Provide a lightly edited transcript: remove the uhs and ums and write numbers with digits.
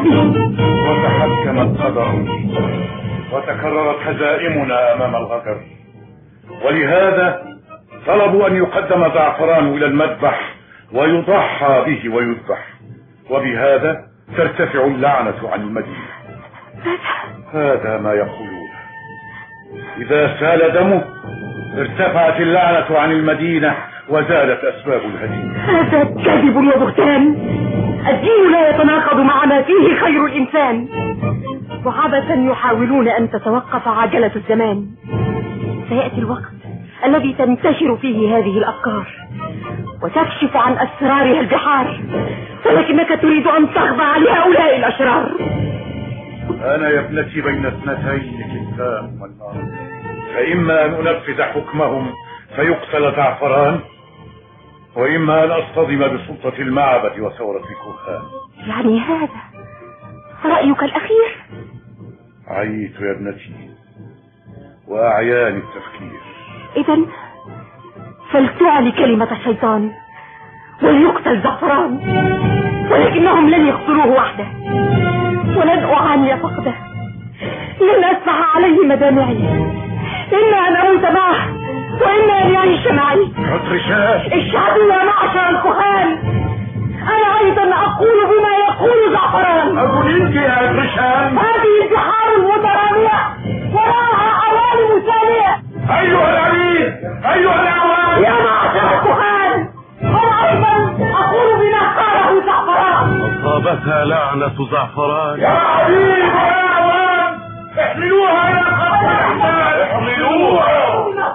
به. وتحكم القدر وتكررت هزائمنا امام الغدر، ولهذا طلبوا ان يقدم زعفران الى المذبح ويضحى به ويذبح، وبهذا ترتفع اللعنة عن المدينة. هذا ما يقولون، إذا سال دمه ارتفعت اللعنة عن المدينة وزالت أسباب الهزيمة. هذا كذب وبهتان، الدين لا يتناقض مع ما فيه خير الإنسان، وعبثا يحاولون أن تتوقف عجلة الزمان. سيأتي الوقت الذي تنتشر فيه هذه الأفكار وتكشف عن أسرارها البحار، ولكنك تريد أن تخضع لهؤلاء الأشرار. أنا يا ابنتي بين اثنتين كتاب والنار، فإما أن أنفذ حكمهم فيقتل زعفران، وإما أن أصطدم بسلطة المعبد وثورة الكهان. يعني هذا رأيك الأخير؟ عيت يا ابنتي وأعياني التفكير. إذن فلتعلي كلمة الشيطان وليقتل زعفران، ولكنهم لن يقتلوه وحده، ولن أعاني فقده، لن أسمح عليه مدامعي، إما أن أموت معه وإما أن يعيش معي. اشهدوا يا معشر الكهان، أنا أيضا أقول بما يقول زعفران. أقول أنت يا عطرشان، هذه البحار المترامية وراها عوالم ثانية. أيها العبيد، أيها الأعوان، يا معشر الكهان، أنا أيضا أقول بما قاله زعفران. أصابتها لعنة زعفران. يا عبيد ويا أعوان، احملوها إلى قبر الأحمال، احملوها.